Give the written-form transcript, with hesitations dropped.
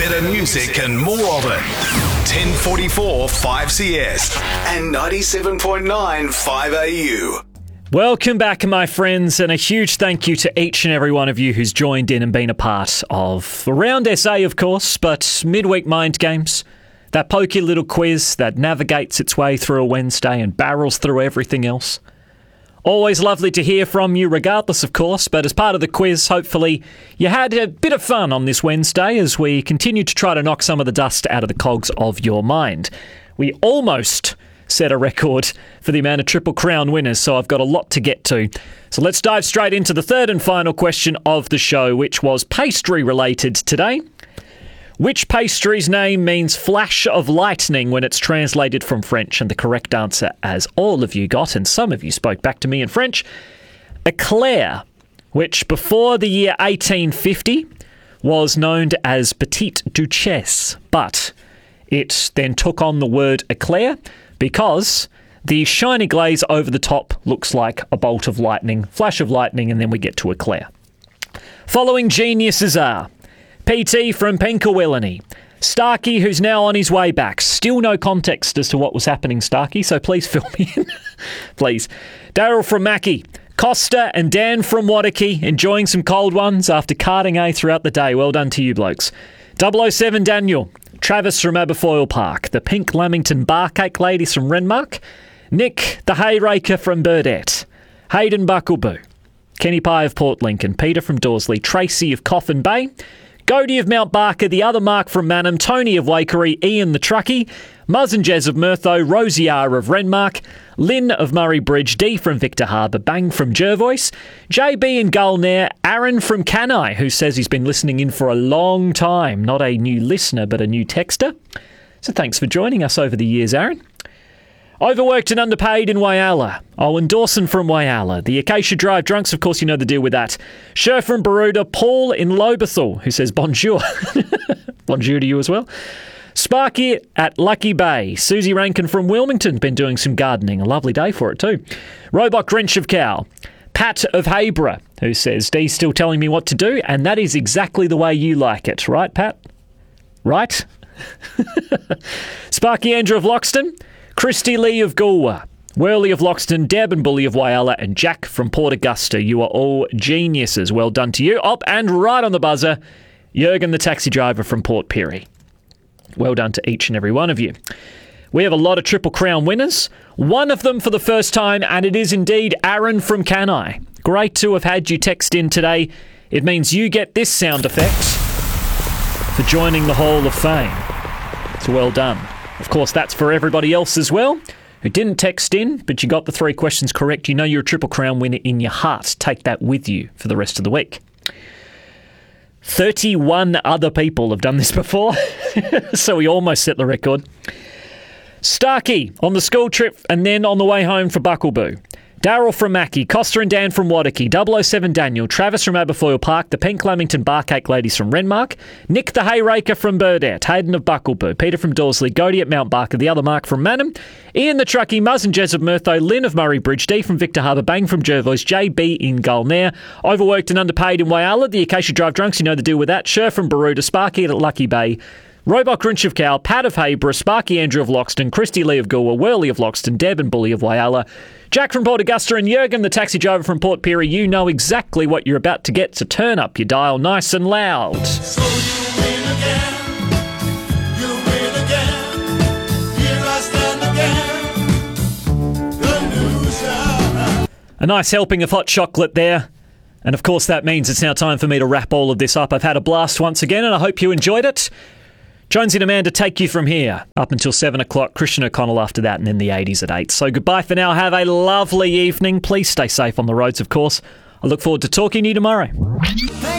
better music and more of it. 1044 5CS and 97.9 5AU. Welcome back, my friends, and a huge thank you to each and every one of you who's joined in and been a part of Around SA, of course, but Midweek Mind Games, that pokey little quiz that navigates its way through a Wednesday and barrels through everything else. Always lovely to hear from you regardless, of course, but as part of the quiz, hopefully you had a bit of fun on this Wednesday as we continue to try to knock some of the dust out of the cogs of your mind. We almost set a record for the amount of Triple Crown winners, so I've got a lot to get to. So let's dive straight into the third and final question of the show, which was pastry related today. Which pastry's name means flash of lightning when it's translated from French? And the correct answer, as all of you got, and some of you spoke back to me in French, eclair, which before the year 1850 was known as Petite Duchesse, but it then took on the word eclair because the shiny glaze over the top looks like a bolt of lightning, flash of lightning, and then we get to eclair. Following geniuses are PT from Penkawilani, Starkey, who's now on his way back. Still no context as to what was happening, Starkey, so please fill me in. Please. Daryl from Mackie, Costa and Dan from Wadaki, enjoying some cold ones after carting throughout the day. Well done to you blokes. 007 Daniel, Travis from Aberfoyle Park, the Pink Lamington Barcake ladies from Renmark, Nick, the Hayraker from Burdett, Hayden Buckleboo, Kenny Pye of Port Lincoln, Peter from Dorsley, Tracy of Coffin Bay, Godey of Mount Barker, the other Mark from Manham, Tony of Waikery, Ian the Truckee, Muzz and Jez of Murtho, Rosie R of Renmark, Lynn of Murray Bridge, Dee from Victor Harbour, Bang from Jervois, JB in Gulnair, Aaron from Canai, who says he's been listening in for a long time, not a new listener but a new texter. So thanks for joining us over the years, Aaron. Overworked and underpaid in Whyalla. Owen Dawson from Whyalla. The Acacia Drive Drunks, of course, you know the deal with that. Sher from Baroda. Paul in Lobethal, who says bonjour. Bonjour to you as well. Sparky at Lucky Bay. Susie Rankin from Wilmington. Been doing some gardening. A lovely day for it too. Robot Grinch of Cow. Pat of Hayborough, who says, Dee's still telling me what to do, and that is exactly the way you like it. Right, Pat? Right? Sparky Andrew of Loxton. Christy Lee of Goolwa, Worley of Loxton, Deb and Bully of Whyalla, and Jack from Port Augusta. You are all geniuses. Well done to you. Up and right on the buzzer, Jurgen the taxi driver from Port Pirie. Well done to each and every one of you. We have a lot of Triple Crown winners. One of them for the first time, and it is indeed Aaron from Canai. Great to have had you text in today. It means you get this sound effect for joining the Hall of Fame. So well done. Of course, that's for everybody else as well who didn't text in, but you got the 3 questions correct. You know you're a Triple Crown winner in your heart. Take that with you for the rest of the week. 31 other people have done this before, so we almost set the record. Starkey on the school trip and then on the way home for Buckleboo. Daryl from Mackie, Costa and Dan from Wadaki, 007 Daniel, Travis from Aberfoyle Park, the Pink Lamington Barcake ladies from Renmark, Nick the Hayraker from Burdett, Hayden of Buckleboo, Peter from Dorsley, Godey at Mount Barker, the other Mark from Manham, Ian the Truckee, Muzz and Jez of Murtho, Lynn of Murray Bridge, Dee from Victor Harbour, Bang from Jervois, JB in Gulnair, Overworked and Underpaid in Whyalla, the Acacia Drive Drunks, you know the deal with that, Sher from Baroda, Sparky at Lucky Bay, Robot Grinch of Cow, Pat of Hayborough, Sparky Andrew of Loxton, Christy Lee of Goolwa, Worley of Loxton, Deb and Bully of Whyalla, Jack from Port Augusta and Jurgen, the taxi driver from Port Pirie. You know exactly what you're about to get, so turn up your dial nice and loud. So you win again, you win again, here I stand again, the loser. A nice helping of hot chocolate there. And of course that means it's now time for me to wrap all of this up. I've had a blast once again and I hope you enjoyed it. Jonesy and Amanda take you from here up until 7 o'clock. Christian O'Connell after that, and then the 80s at 8. So goodbye for now. Have a lovely evening. Please stay safe on the roads, of course. I look forward to talking to you tomorrow.